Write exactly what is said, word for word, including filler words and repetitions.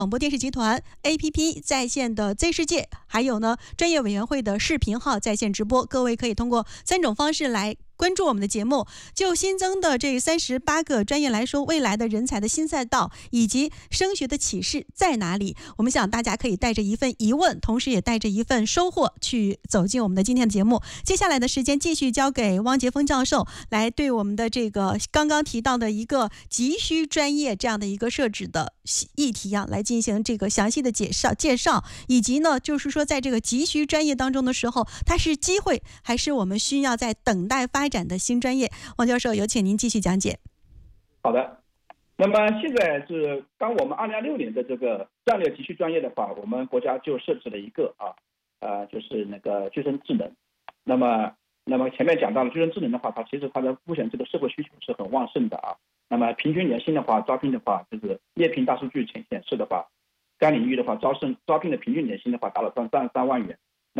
广播电视集团 A P P 在线的 Z 世界，还有呢专业委员会的视频号在线直播，各位可以通过三种方式来关注我们的节目。就新增的这三十八个专业来说，未来的人才的新赛道以及升学的启示在哪里？我们想大家可以带着一份疑问，同时也带着一份收获去走进我们的今天的节目。接下来的时间继续交给汪杰峰教授来对我们的这个刚刚提到的一个急需专业这样的一个设置的议题啊，来进行这个详细的介绍介绍，以及呢，就是说在这个急需专业当中的时候，它是机会还是我们需要在等待发展的新专业？汪教授，有请您继续讲解。 好的，那么现在是当我们二零二六年的这个战略急需专业的话，我们国家就设置了一个啊，呃，就是那个具身智能。那么，那么前面讲到了具身智能的话，它其实它的目前这个社会需求是很旺盛的啊。那么平均年薪的话，招聘的话，就是猎聘大数据显显示的话，该领域的话招生招聘的平均年薪的话达到三三三万元。